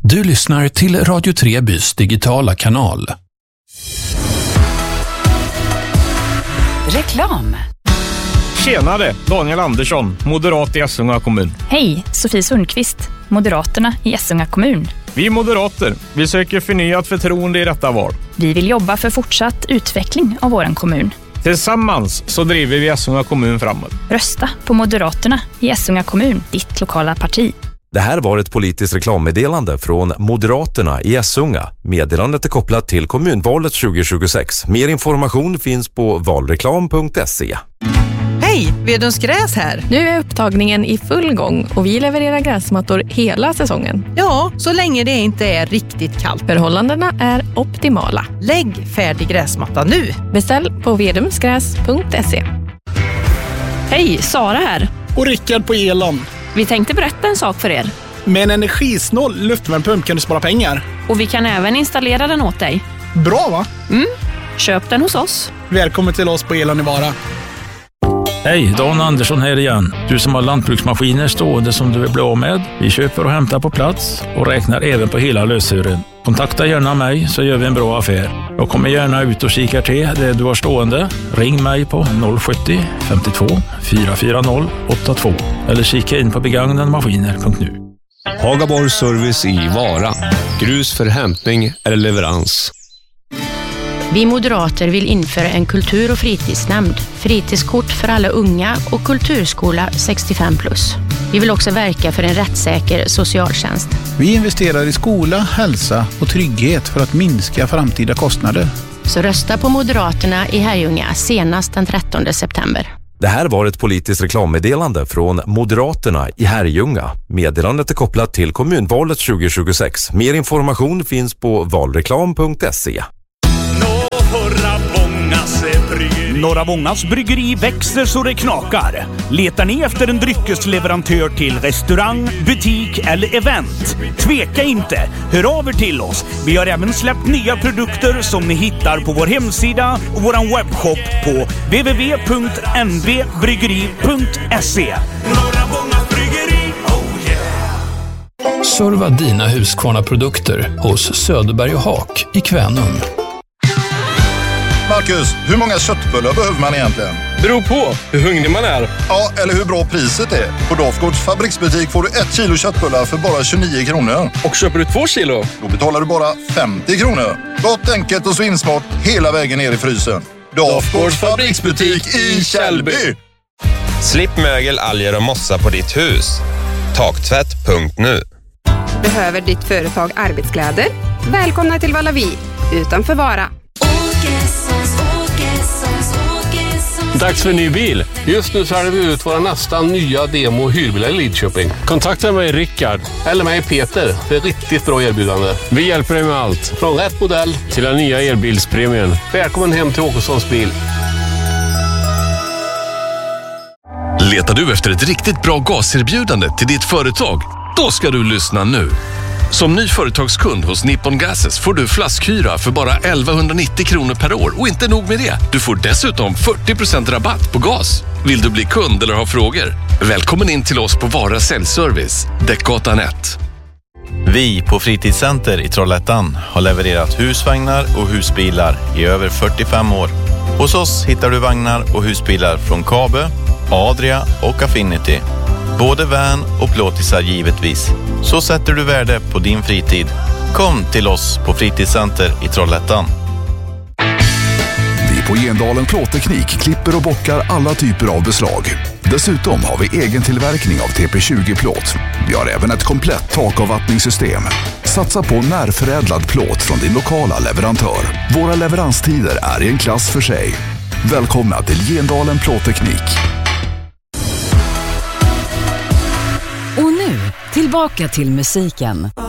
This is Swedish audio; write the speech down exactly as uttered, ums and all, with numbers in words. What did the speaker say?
Du lyssnar till Radio Trebys digitala kanal. Reklam. Tjenare, Daniel Andersson, moderat i Essunga kommun. Hej, Sofie Sundqvist, Moderaterna i Essunga kommun. Vi moderater, vi söker förnyat förtroende i detta val. Vi vill jobba för fortsatt utveckling av våran kommun. Tillsammans så driver vi Essunga kommun framåt. Rösta på Moderaterna i Essunga kommun, ditt lokala parti. Det här var ett politiskt reklammeddelande från Moderaterna i Essunga. Meddelandet är kopplat till kommunvalet tjugo tjugosex. Mer information finns på valreklam punkt se. Hej, Vedums Gräs här. Nu är upptagningen i full gång och vi levererar gräsmattor hela säsongen. Ja, så länge det inte är riktigt kallt. Förhållandena är optimala. Lägg färdig gräsmatta nu. Beställ på vedumsgräs punkt se. Hej, Sara här. Och Rickard på Elon. Vi tänkte berätta en sak för er. Med en energisnål luftvärmepump kan du spara pengar. Och vi kan även installera den åt dig. Bra va? Mm, köp den hos oss. Välkommen till oss på Elon i Vara. Hej, Dan Andersson här igen. Du som har lantbruksmaskiner stående som du vill bli av med. Vi köper och hämtar på plats och räknar även på hela lösören. Kontakta gärna mig så gör vi en bra affär. Jag kommer gärna ut och kikar till det du har stående. Ring mig på noll sjuttio femtiotvå fyra fyra noll åtta två eller kika in på begagnadmaskiner punkt nu. Hagaborg Service i Vara. Grus för hämtning eller leverans. Vi moderater vill införa en kultur- och fritidsnämnd, fritidskort för alla unga och kulturskola sextiofem plus. Vi vill också verka för en rättssäker socialtjänst. Vi investerar i skola, hälsa och trygghet för att minska framtida kostnader. Så rösta på Moderaterna i Herrljunga senast den trettonde september. Det här var ett politiskt reklammeddelande från Moderaterna i Herrljunga. Meddelandet är kopplat till kommunvalet tjugo tjugosex. Mer information finns på valreklam punkt se. Norra Vångas bryggeri växer så det knakar. Letar ni efter en dryckesleverantör till restaurang, butik eller event? Tveka inte, hör av er till oss. Vi har även släppt nya produkter som ni hittar på vår hemsida och vår webbshop på w w w punkt n b bryggeri punkt se. Norra Vångas bryggeri, oh yeah! Serva dina Husqvarna-produkter hos Söderberg och Haak i Kvänum. Marcus, hur många köttbullar behöver man egentligen? Beror på hur hungrig man är. Ja, eller hur bra priset är. På Dafgårds fabriksbutik får du ett kilo köttbullar för bara tjugonio kronor. Och köper du två kilo? Då betalar du bara femtio kronor. Gott, enkelt och svinsmart hela vägen ner i frysen. Dafgårds fabriksbutik i Källby. Slipp mögel, alger och mossa på ditt hus. Taktvätt punkt nu. Behöver ditt företag arbetskläder? Välkomna till Vallavi, utanför Vara. Dags för en ny bil. Just nu säljer vi ut våra nästan nya demo- och hyrbilar i Lidköping. Kontakta mig Rickard eller mig Peter för ett riktigt bra erbjudande. Vi hjälper dig med allt. Från rätt modell till den nya elbilspremien. Välkommen hem till Åkessons bil. Letar du efter ett riktigt bra gaserbjudande till ditt företag? Då ska du lyssna nu. Som ny företagskund hos Nippon Gases får du flaskhyra för bara elvahundranittio kronor per år. Och inte nog med det, du får dessutom fyrtio procent rabatt på gas. Vill du bli kund eller ha frågor? Välkommen in till oss på Vara Säljservice, Däckgatan ett. Vi på Fritidscenter i Trollhättan har levererat husvagnar och husbilar i över fyrtiofem år. Hos oss hittar du vagnar och husbilar från Kabe, Adria och Affinity. Både van och plåtisar givetvis. Så sätter du värde på din fritid. Kom till oss på Fritidscenter i Trollhättan. Vi på Gendalen Plåtteknik klipper och bockar alla typer av beslag. Dessutom har vi egen tillverkning av T P tjugo-plåt. Vi har även ett komplett takavvattningssystem. Satsa på närförädlad plåt från din lokala leverantör. Våra leveranstider är i en klass för sig. Välkomna till Gendalen Plåtteknik. Och nu, tillbaka till musiken.